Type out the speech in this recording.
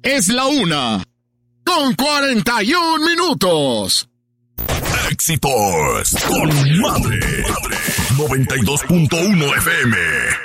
Es la 1:41. Éxitos con Madre. 92.1 FM.